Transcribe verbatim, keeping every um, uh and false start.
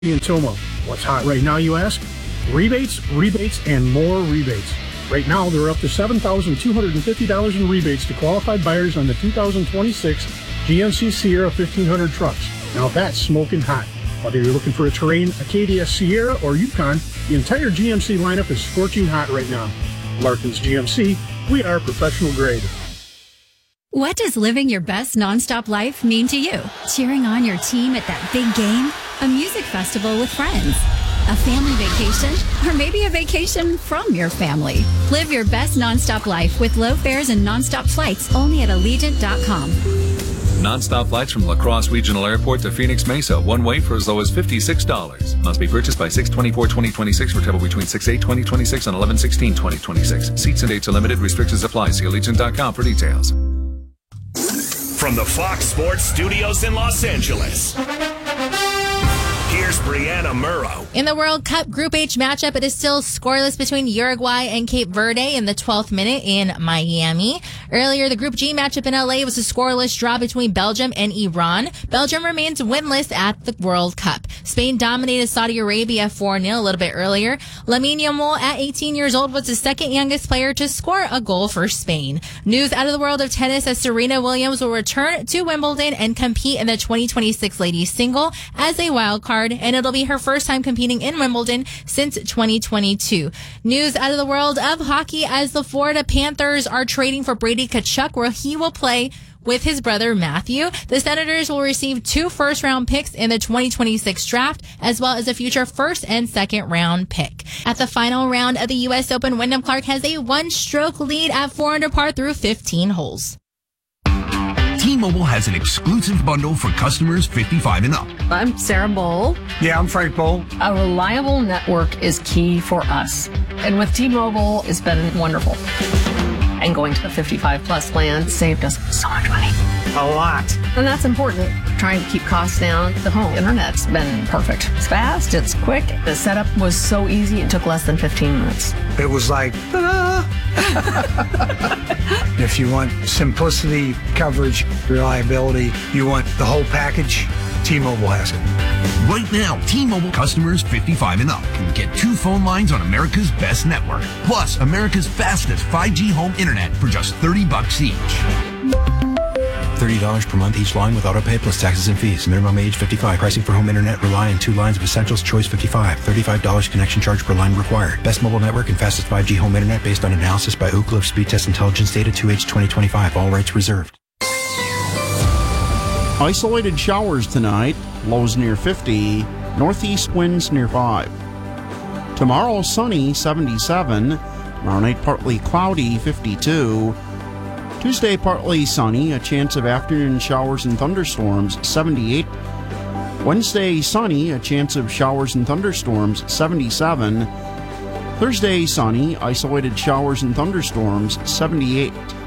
In Tomo. What's hot right now, you ask? Rebates, rebates, and more rebates. Right now, there are up to seven thousand two hundred fifty dollars in rebates to qualified buyers on the two thousand twenty-six G M C Sierra fifteen hundred trucks. Now that's smoking hot. Whether you're looking for a Terrain, Acadia, Sierra, or Yukon, the entire G M C lineup is scorching hot right now. Larkins G M C, we are professional grade. What does living your best nonstop life mean to you? Cheering on your team at that big game? A music festival with friends? A family vacation? Or maybe a vacation from your family? Live your best nonstop life with low fares and nonstop flights only at Allegiant dot com. Nonstop flights from La Crosse Regional Airport to Phoenix Mesa, one way for as low as fifty-six dollars. Must be purchased by six twenty-four twenty twenty-six for travel between six eight twenty twenty-six and eleven sixteen twenty twenty-six. Seats and dates are limited. Restrictions apply. See Allegiant dot com for details. From the Fox Sports Studios in Los Angeles, here's Brianna Murrow. In the World Cup Group H matchup, it is still scoreless between Uruguay and Cape Verde in the twelfth minute in Miami. Earlier, the Group G matchup in L A was a scoreless draw between Belgium and Iran. Belgium remains winless at the World Cup. Spain dominated Saudi Arabia four nil a little bit earlier. Lamine Yamal, at eighteen years old, was the second youngest player to score a goal for Spain. News out of the world of tennis as Serena Williams will return to Wimbledon and compete in the twenty twenty-six ladies single as a wild card, and it'll be her first time competing in Wimbledon since twenty twenty-two. News out of the world of hockey as the Florida Panthers are trading for Brady Tkachuk, where he will play with his brother Matthew. The Senators will receive two first-round picks in the twenty twenty-six draft, as well as a future first and second-round pick. At the final round of the U S Open, Wyndham Clark has a one-stroke lead at four under par through fifteen holes. T-Mobile has an exclusive bundle for customers fifty-five and up. I'm Sarah Bowl. Yeah, I'm Frank Bowl. A reliable network is key for us. And with T-Mobile, it's been wonderful. And going to the fifty-five plus plan saved us so much money. A lot. And that's important. Trying to keep costs down. The home internet's been perfect. It's fast, it's quick. The setup was so easy, it took less than fifteen minutes. It was like, ah. If you want simplicity, coverage, reliability, you want the whole package, T-Mobile has it. Right now, T-Mobile customers fifty-five and up can get two phone lines on America's best network, plus America's fastest five G home internet for just thirty bucks each. thirty dollars per month each line with autopay plus taxes and fees. Minimum age fifty-five. Pricing for home internet rely on two lines of Essentials Choice fifty-five. thirty-five dollars connection charge per line required. Best mobile network and fastest five G home internet based on analysis by Ookla of Speed Test Intelligence data two H twenty twenty-five. All rights reserved. Isolated showers tonight. Lows near fifty. Northeast winds near five. Tomorrow sunny, seventy-seven. Tomorrow night partly cloudy, fifty-two. Tuesday, partly sunny, a chance of afternoon showers and thunderstorms, seventy-eight. Wednesday, sunny, a chance of showers and thunderstorms, seventy-seven. Thursday, sunny, isolated showers and thunderstorms, seventy-eight.